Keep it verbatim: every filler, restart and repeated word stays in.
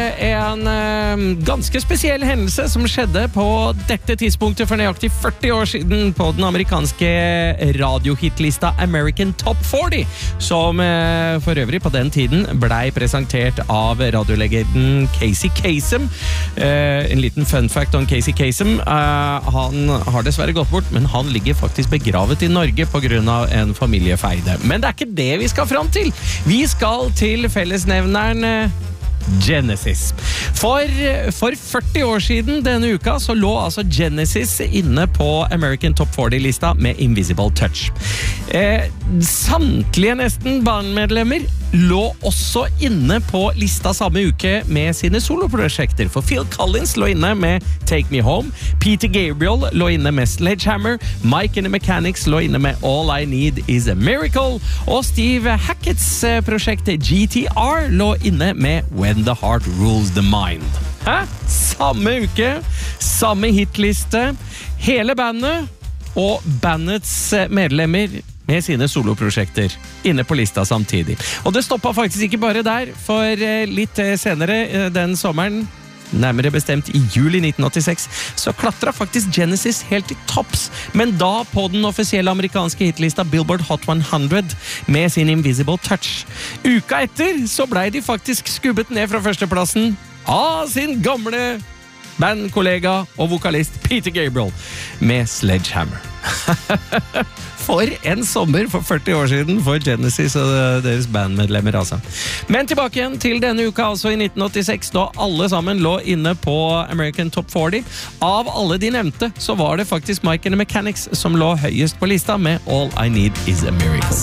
en eh, ganske spesiell hendelse som skjedde på dette tidspunktet for nøyaktig førti år siden på den amerikanske radiohitlista American Top førti, som eh, for øvrig på den tiden blei presentert av radiolegenden Casey Kasem. Eh, en liten fun fact om Casey Kasem. Eh, han har dessverre gått bort, men han ligger faktisk begravet i Norge på grunn av en familiefeide. Men det er ikke det vi skal fram til. Vi skal til fellesnevneren Genesis. For, for førti år siden denne uka så lå altså Genesis inne på American Top førti-lista med Invisible Touch. Eh, samtlige nesten bandmedlemmer lå også inne på lista samme uke med sine soloprosjekter. For Phil Collins lå inne med Take Me Home, Peter Gabriel lå inne med Sledgehammer, Mike and the Mechanics lå inne med All I Need Is a Miracle, og Steve Hackett's prosjekt G T R lå inne med When the Heart Rules the Mind. Hæ? Samme uke, samme hitliste, hele bandet og bandets medlemmer med sine soloprosjekter inne på lista samtidig. Og det stoppet faktisk ikke bare der, for litt senere den sommeren, nærmere bestemt i juli nitten åttiseks, så klatret faktisk Genesis helt til topps, men da på den offisielle amerikanske hitlista Billboard Hot hundre med sin Invisible Touch. Uka etter så ble de faktisk skubbet ned fra førsteplassen av sin gamle bandkollega og vokalist Peter Gabriel med Sledgehammer. For en sommer for førti år siden for Genesis og deres bandmedlemmer, altså. Men tilbake igjen til denne uka, altså i nitten åttiseks, da alle sammen lå inne på American Top førti. Av alle de nevnte, så var det faktisk Mike and the Mechanics som lå høyest på lista med All I Need Is a Miracle.